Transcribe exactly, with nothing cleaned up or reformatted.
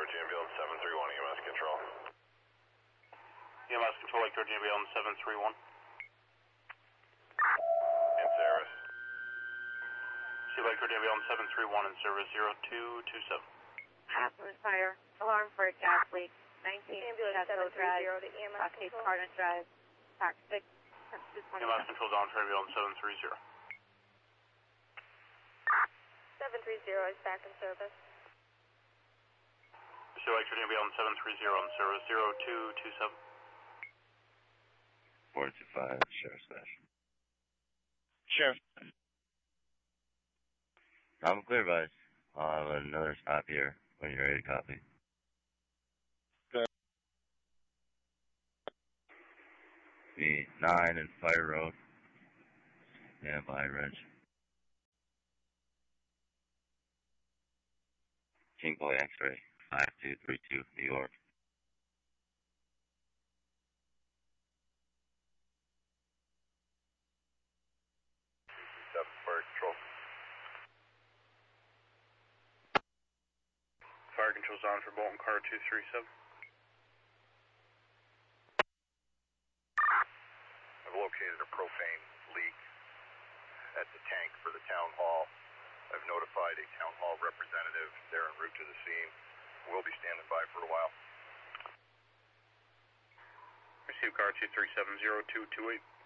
Georgia Ambulance seven three one, E M S Control. E M S Control, Lake Georgia Ambulance seven three one. In service. See Lake Georgia Ambulance seven three one in service zero two two seven. Affluent fire. Alarm for a gas leak. nineteen Ambulance Chateau seven three zero Drive. to E M S Cascade Control. Cardinal Drive. Tax six. E M S Control down for Ambulance seven three zero. seven three zero is back in service. See Lake Georgia Ambulance seven three zero in service zero two two seven. four two five, Sheriff's Station. Sheriff. I'm clear, guys. I'll have another stop here when you're ready to copy. Good. Be nine and Fire Road. Stand by, Reg. King Boy X-ray, five two three two, New York. seven Fire Control. Fire Control's on for Bolton Car two three seven. I've located a propane leak at the tank for the town hall. I've notified a town hall representative. They're en route to the scene. We'll be standing by for a while. Receive Car two three seven zero two two eight.